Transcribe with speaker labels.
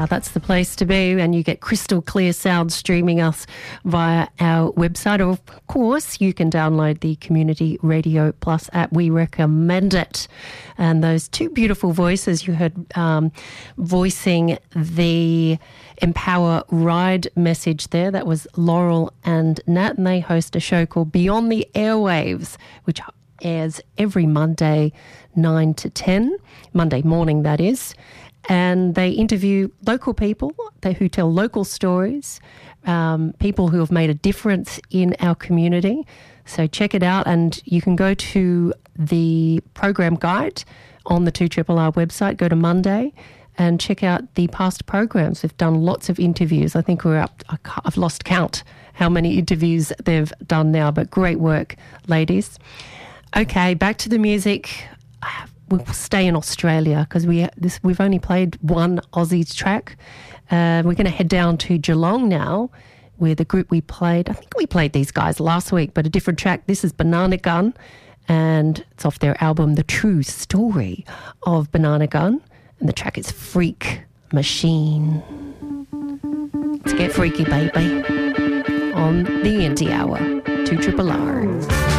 Speaker 1: That's the place to be, and you get crystal clear sound streaming us via our website. Or, of course, you can download the Community Radio Plus app. We recommend it. And those two beautiful voices you heard voicing the Empower Ride message there, that was Laurel and Nat, and they host a show called Beyond the Airwaves, which airs every Monday 9 to 10, Monday morning that is. And they interview local people who tell local stories, people who have made a difference in our community. So check it out, and you can go to the program guide on the 2RRR website. Go to Monday and check out the past programs. We've done lots of interviews. I think we're up, I've lost count how many interviews they've done now, but great work, ladies. Okay, back to the music. We'll stay in Australia because we've only played one Aussie track. We're going to head down to Geelong now, where the group we played, I think we played these guys last week, but a different track. This is Banana Gun, and it's off their album The True Story of Banana Gun, and the track is Freak Machine. Let's get freaky, baby, on the Indie Hour, 2RRR.